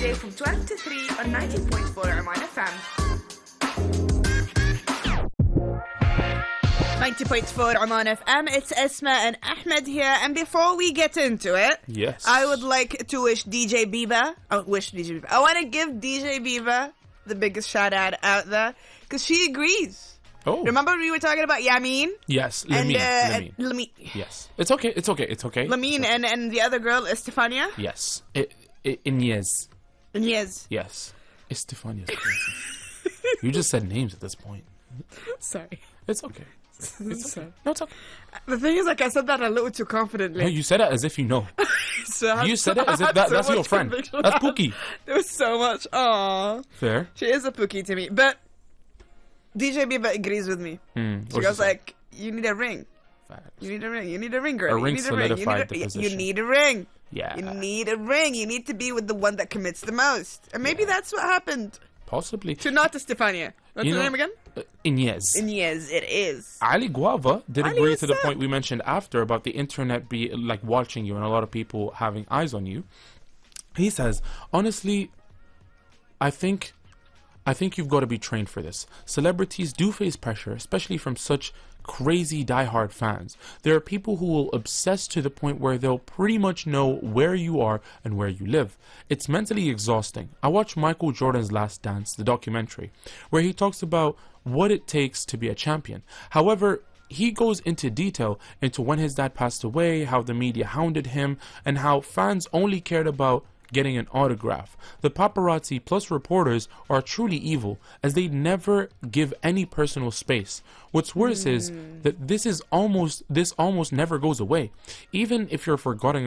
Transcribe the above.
weekday from 12 to 3 on 90.4 Oman FM. 90.4 Oman FM, it's Esma and Ahmed here, and before we get into it, yes, I would like to wish DJ Biba, I want to give DJ Biba the biggest shout out there, because she agrees. Oh. Remember we were talking about Yamin? Yes, Lamine. Lamine. Yes. It's okay. Lamine and the other girl, Estefania? Yes. Inez. Yes. Estefania. You just said names at this point. Sorry. It's okay. Sorry. No, it's okay. The thing is, like, I said that a little too confidently. No, you said it as if you know. You said it as if that's your friend. Conviction. That's Pookie. There was so much. Aww. Fair. She is a Pookie to me. But DJ Biba agrees with me. She goes like, you need a ring. Facts. You need a ring, girl. A ring solidified the position. You need a ring. Yeah. You need a ring. You need to be with the one that commits the most. And maybe that's what happened. Possibly. To not Estefania. What's her name again? Inez. Inez, it is. Ali Guava did Ali, agree to the what's point we mentioned after about the internet be like watching you and a lot of people having eyes on you. He says, honestly, I think you've got to be trained for this. Celebrities do face pressure, especially from such crazy diehard fans. There are people who will obsess to the point where they'll pretty much know where you are and where you live. It's mentally exhausting. I watched Michael Jordan's Last Dance, the documentary, where he talks about what it takes to be a champion. However, he goes into detail into when his dad passed away, how the media hounded him, and how fans only cared about getting an autograph. The paparazzi plus reporters are truly evil, as they never give any personal space. What's worse is that this almost never goes away. Even if you're forgotten